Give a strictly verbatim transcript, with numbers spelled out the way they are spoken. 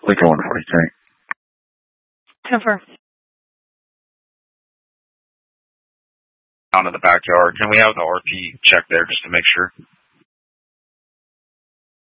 Lincoln one forty-three. Confirm. Down in the backyard. Can we have the R P check there just to make sure?